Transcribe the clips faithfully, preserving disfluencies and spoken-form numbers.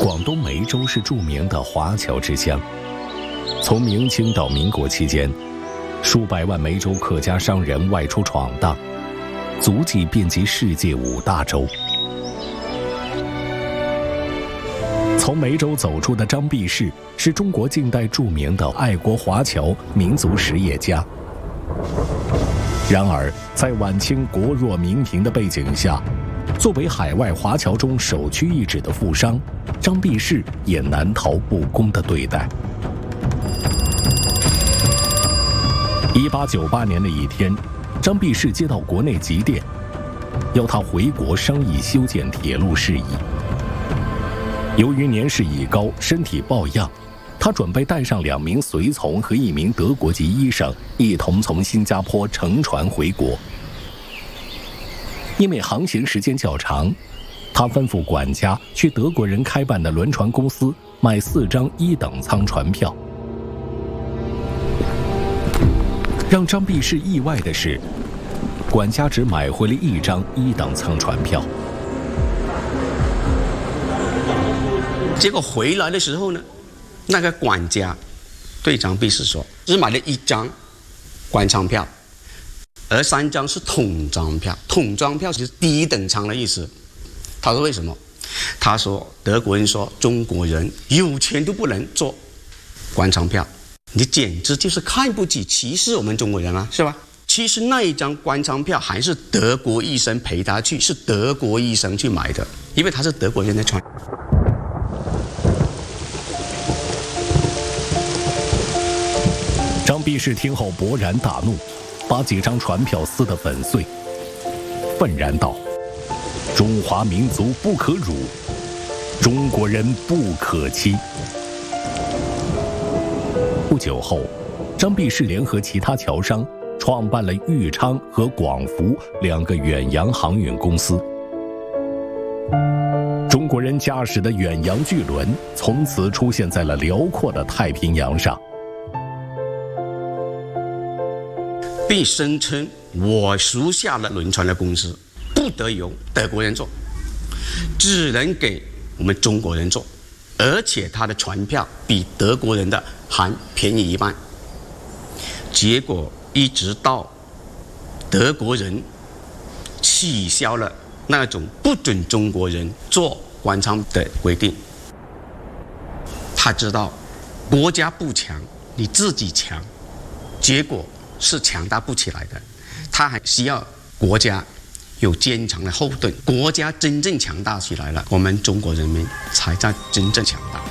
广东梅州是著名的华侨之乡。从明清到民国期间，数百万梅州客家商人外出闯荡，足迹遍及世界五大洲。从梅州走出的张弼士是中国近代著名的爱国华侨民族实业家。然而，在晚清国弱民贫的背景下，作为海外华侨中首屈一指的富商，张弼士也难逃不公的对待。一八九八年的一天，张弼士接到国内急电，要他回国商议修建铁路事宜。由于年事已高，身体抱恙，他准备带上两名随从和一名德国籍医生，一同从新加坡乘船回国。因为航行时间较长，他吩咐管家去德国人开办的轮船公司买四张一等舱船票。让张弼士意外的是，管家只买回了一张一等舱船票。 结果回来的时候呢，那个管家对张弼士说，只买了一张官舱票，而三张是统装票。统装票就是第一等舱的意思。他说为什么？他说德国人说中国人有钱都不能坐官舱票，你简直就是看不起歧视我们中国人啊，是吧？其实那一张官舱票还是德国医生陪他去，是德国医生去买的，因为他是德国人的船。 张弼士听后勃然大怒，把几张船票撕得粉碎，愤然道：“中华民族不可辱，中国人不可欺。”不久后，张弼士联合其他侨商创办了豫昌和广福两个远洋航运公司。中国人驾驶的远洋巨轮从此出现在了辽阔的太平洋上， 并声称我属下的轮船的公司不得由德国人做，只能给我们中国人做，而且他的船票比德国人的还便宜一半。结果一直到德国人取消了那种不准中国人坐官舱的规定，他知道国家不强，你自己强，结果是强大不起来的，他还需要国家有坚强的后盾。国家真正强大起来了，我们中国人民才在真正强大。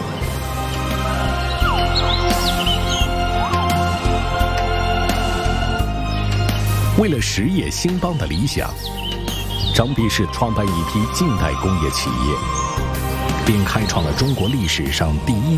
为了实业兴邦的理想，张弼士创办一批近代工业企业，并开创了中国历史上第一